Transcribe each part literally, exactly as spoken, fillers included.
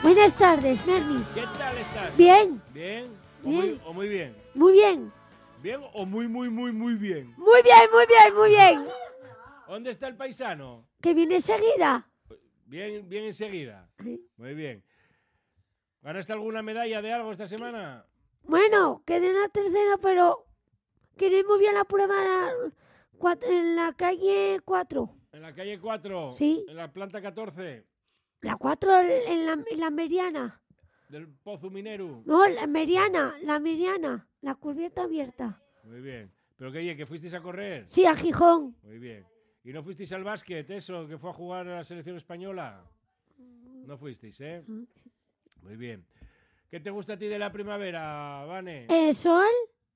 Buenas tardes, Merni. ¿Qué tal estás? Bien. ¿Bien? ¿O, Bien. Muy, o muy bien? Muy bien. ¿Bien o muy, muy, muy, muy bien? Muy bien, muy bien, muy bien. ¿Dónde está el paisano? ¿Que viene enseguida? Bien, bien enseguida. Sí. Muy bien. ¿Ganaste alguna medalla de algo esta semana? Bueno, quedé en la tercera, pero quedé muy bien la prueba en la calle cuatro. ¿En la calle cuatro? Sí. ¿En la planta catorce? La cuatro en la, en la Meriana. ¿Del Pozo Minero? No, la Meriana, la Meriana, la cubierta abierta. Muy bien. ¿Pero qué, que fuisteis a correr? Sí, a Gijón. Muy bien. ¿Y no fuisteis al básquet, eso, que fue a jugar a la selección española? No fuisteis, ¿eh? Muy bien. ¿Qué te gusta a ti de la primavera, Vane? El sol,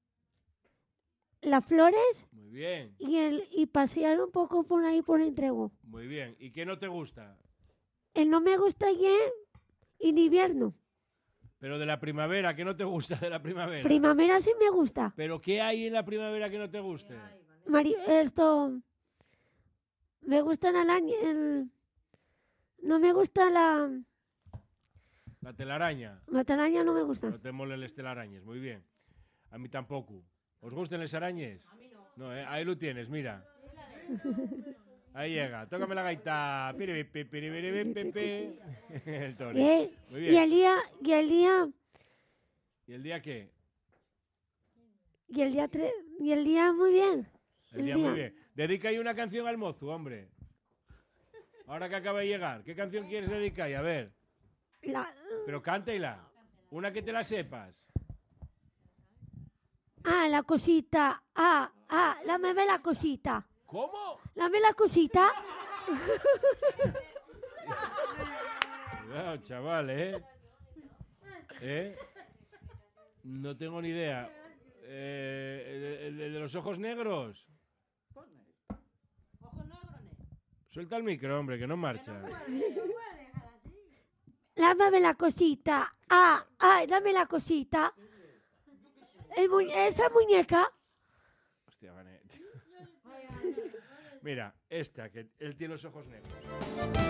las flores Muy bien, y, el, y pasear un poco por ahí por el entrego. muy bien. ¿Y qué no te gusta? El no me gusta ya en invierno. Pero de la primavera, ¿qué no te gusta de la primavera? Primavera sí me gusta. ¿Pero qué hay en la primavera que no te guste? Mari, esto... Me gusta la araña, el... No me gusta la... La telaraña. La telaraña no me gusta. No te molen las telarañas, muy bien. A mí tampoco. ¿Os gustan las arañas? A mí no. No, ¿eh? Ahí lo tienes, mira. Ahí llega. Tócame la gaita. Piripipi, piripiripipi. El toro. Eh, Muy bien. y el día... Y el día... ¿Y el día qué? Y el día tres... Y el día muy bien. El, El día, día. muy bien. Dedica ahí una canción al mozo, hombre. Ahora que acaba de llegar. ¿Qué canción quieres dedicar? A ver. La... Pero cántela. Una que te la sepas. Ah, la cosita. Ah, ah, dame la cosita. ¿Cómo? Dame la cosita. Cuidado, chaval, ¿eh? ¿Eh? No tengo ni idea. Eh, el, el de los ojos negros. Suelta el micro, hombre, que no marcha. Dame la cosita. Ah, ah, dame la cosita. El mu esa muñeca. Hostia, Vanet. Mira, esta, que él tiene los ojos negros.